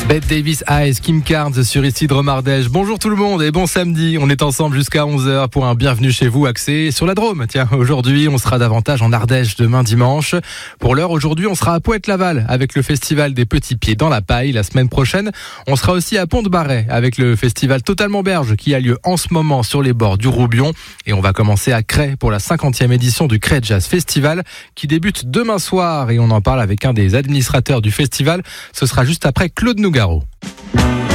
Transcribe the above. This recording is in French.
Bette Davis Eyes, Kim Carnes sur ici de Romardèche. Bonjour tout le monde et bon samedi. On est ensemble jusqu'à 11h pour un bienvenue chez vous axé sur la Drôme. Tiens, aujourd'hui, on sera davantage en Ardèche demain dimanche. Pour l'heure, aujourd'hui, on sera à Poète-Laval avec le festival des petits pieds dans la paille. La semaine prochaine, on sera aussi à Pont-de-Barret avec le festival Totalement Berge qui a lieu en ce moment sur les bords du Roubion. Et on va commencer à Cray pour la 50e édition du Cray Jazz Festival qui débute demain soir. Et on en parle avec un des administrateurs du festival. Ce sera juste après Claude Nougaro.